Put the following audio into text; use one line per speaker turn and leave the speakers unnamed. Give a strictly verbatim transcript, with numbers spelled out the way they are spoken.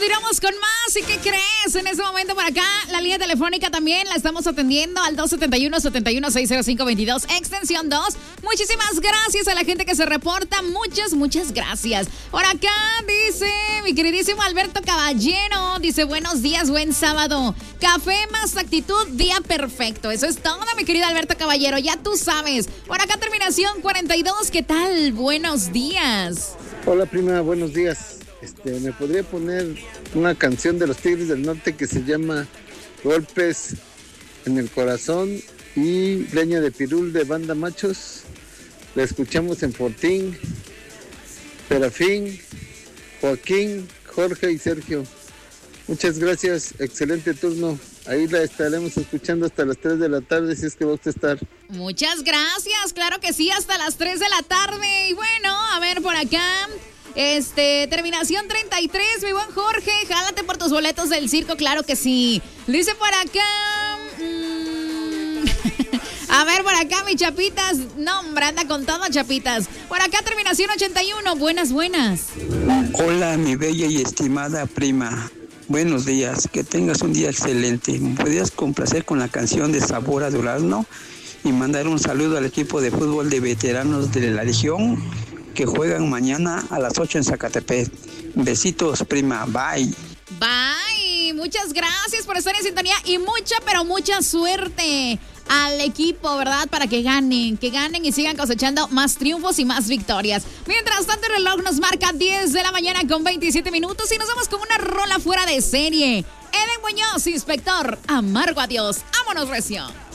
continuamos con más. ¿Y qué crees? En este momento por acá, la línea telefónica también la estamos atendiendo al dos siete uno, siete uno, seis cero cinco, veintidós, extensión dos. Muchísimas gracias a la gente que se reporta. Muchas, muchas gracias. Por acá dice mi queridísimo Alberto Caballero. Dice, buenos días, buen sábado. Café más actitud, día perfecto. Eso es todo, mi querido Alberto Caballero. Ya tú sabes. Por acá terminación cuarenta y dos. ¿Qué tal? Buenos días.
Hola, prima, buenos días. Este, ¿me podría poner una canción de los Tigres del Norte que se llama Golpes en el Corazón y Leña de Pirul de Banda Machos? La escuchamos en Fortín, Serafín, Joaquín, Jorge y Sergio. Muchas gracias, excelente turno. Ahí la estaremos escuchando hasta las tres de la tarde, si es que va usted a estar.
Muchas gracias, claro que sí, hasta las tres de la tarde. Y bueno, a ver por acá, este, terminación treinta y tres, mi buen Jorge, jálate por tus boletos del circo, claro que sí. Lo dice por acá, mmm, a ver por acá, mi Chapitas, no, hombre, anda con todo, Chapitas. Por acá, terminación ochenta y uno, buenas, buenas.
Hola, mi bella y estimada prima. Buenos días, que tengas un día excelente. ¿Me podrías complacer con la canción de Sabor a Durazno y mandar un saludo al equipo de fútbol de veteranos de la Legión que juegan mañana a las ocho en Zacatepec? Besitos, prima, bye.
Bye, muchas gracias por estar en sintonía y mucha, pero mucha suerte al equipo, ¿verdad? Para que ganen, que ganen y sigan cosechando más triunfos y más victorias. Mientras tanto, el reloj nos marca diez de la mañana con veintisiete minutos y nos vamos con una rola fuera de serie. Eden Muñoz, Inspector, amargo adiós. Vámonos, recio.